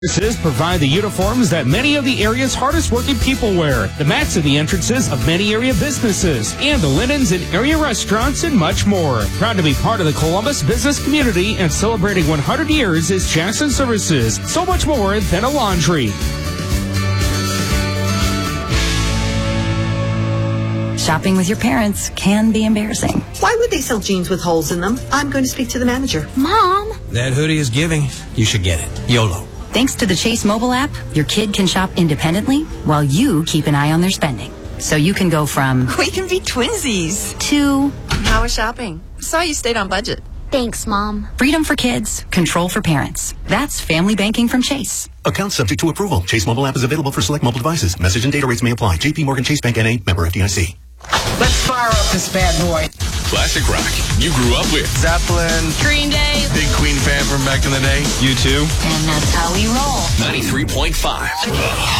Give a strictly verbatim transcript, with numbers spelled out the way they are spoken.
Entrances provide the uniforms that many of the area's hardest working people wear, the mats in the entrances of many area businesses, and the linens in area restaurants and much more. Proud to be part of the Columbus business community and celebrating one hundred years is Jackson Services. So much more than a laundry. Shopping with your parents can be embarrassing. Why would they sell jeans with holes in them? I'm going to speak to the manager. Mom! That hoodie is giving. You should get it. YOLO. Thanks to the Chase mobile app, your kid can shop independently while you keep an eye on their spending. So you can go from... We can be twinsies. To... How was shopping? Saw you stayed on budget. Thanks, Mom. Freedom for kids, control for parents. That's family banking from Chase. Account subject to approval. Chase mobile app is available for select mobile devices. Message and data rates may apply. J P Morgan Chase Bank N A, member F D I C. Let's fire up this bad boy. Classic rock you grew up with. Zeppelin. Green Day. Big Queen fan from back in the day. You too. And that's how we roll. ninety-three point five.